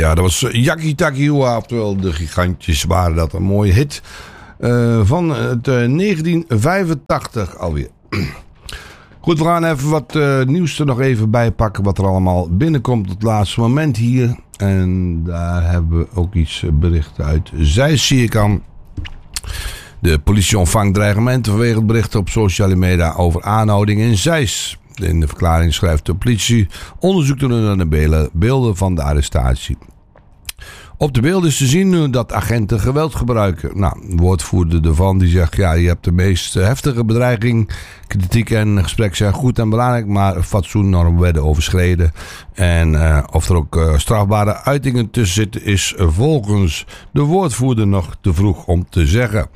Ja, dat was Yaki Takiwa, oftewel de Gigantjes waren dat, een mooie hit van het 1985 alweer. Goed, we gaan even wat nieuws er nog even bij pakken, wat er allemaal binnenkomt op het laatste moment hier. En daar hebben we ook iets berichten uit Zeist, zie ik aan. De politie ontvangt dreigementen vanwege het bericht op sociale media over aanhouding in Zeist. In de verklaring schrijft de politie onderzoek te doen naar de beelden van de arrestatie. Op de beelden is te zien dat agenten geweld gebruiken. Nou, een woordvoerder ervan die zegt, ja, je hebt de meest heftige bedreiging. Kritiek en gesprek zijn goed en belangrijk, maar fatsoennormen werden overschreden. En of er ook strafbare uitingen tussen zitten is volgens de woordvoerder nog te vroeg om te zeggen.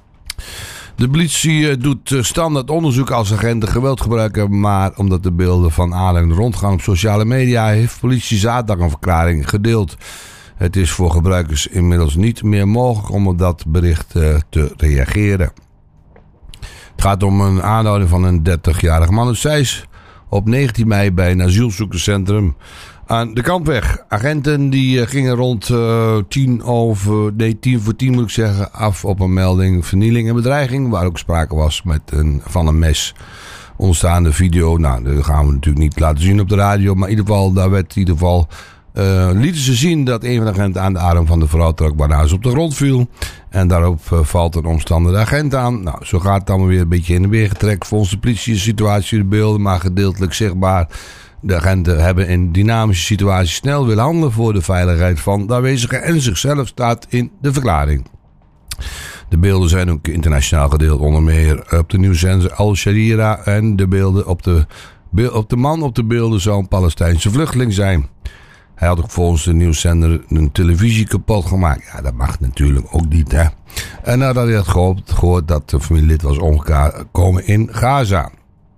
De politie doet standaard onderzoek als agenten geweld gebruiken, maar omdat de beelden van aanleiding rondgaan op sociale media, heeft politie zaterdag een verklaring gedeeld. Het is voor gebruikers inmiddels niet meer mogelijk om op dat bericht te reageren. Het gaat om een aanhouding van een 30-jarige man uit Zeist op 19 mei bij een asielzoekerscentrum aan de Kampweg. Agenten die gingen rond 10 voor 10 moet ik zeggen, af op een melding vernieling en bedreiging, waar ook sprake was van een mes. Ontstaande video, nou, dat gaan we natuurlijk niet laten zien op de radio, maar in ieder geval, daar werd in ieder geval lieten ze zien dat een van de agenten aan de arm van de vrouw trok, waarna ze op de grond viel. En daarop valt een omstander de agent aan. Nou, zo gaat het allemaal weer een beetje in en weer getrekt. Volgens de politie is de situatie de beelden maar gedeeltelijk zichtbaar. De agenten hebben in dynamische situaties snel willen handelen voor de veiligheid van de aanwezigen en zichzelf, staat in de verklaring. De beelden zijn ook internationaal gedeeld, onder meer op de nieuwszender Al Jazeera. En de beelden op de man op de beelden zou een Palestijnse vluchteling zijn. Hij had ook volgens de nieuwszender een televisie kapot gemaakt. Ja, dat mag natuurlijk ook niet, hè. En nadat hij had gehoord dat de familielid was omgekomen in Gaza.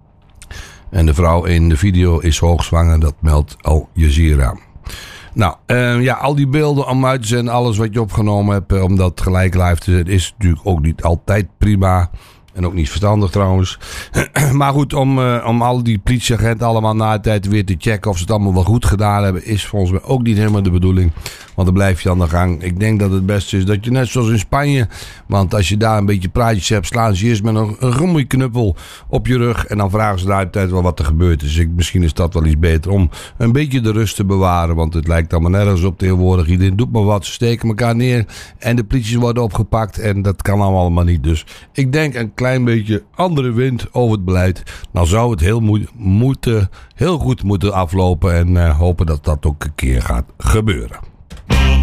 En de vrouw in de video is hoogzwanger, dat meldt Al Jazeera. Nou, al die beelden om uit te zenden, alles wat je opgenomen hebt, om dat gelijk live te zetten, is natuurlijk ook niet altijd prima. En ook niet verstandig trouwens. Maar goed, om al die politieagenten allemaal na de tijd weer te checken of ze het allemaal wel goed gedaan hebben, is volgens mij ook niet helemaal de bedoeling. Want dan blijf je aan de gang. Ik denk dat het beste is dat je net zoals in Spanje, want als je daar een beetje praatjes hebt, slaan ze eerst met een gummieknuppel op je rug en dan vragen ze na de tijd wel wat er gebeurd is. Misschien is dat wel iets beter om een beetje de rust te bewaren, want het lijkt allemaal nergens op tegenwoordig. Iedereen doet maar wat, ze steken elkaar neer en de politie worden opgepakt en dat kan allemaal niet. Dus ik denk een klein beetje andere wind over het beleid, dan zou het heel goed moeten aflopen en hopen dat dat ook een keer gaat gebeuren.